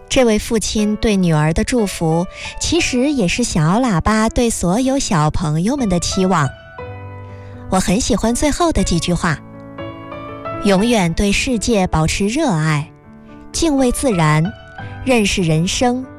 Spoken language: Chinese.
这位父亲对女儿的祝福，其实也是小喇叭对所有小朋友们的期望。我很喜欢最后的几句话：永远对世界保持热爱，敬畏自然，认识人生，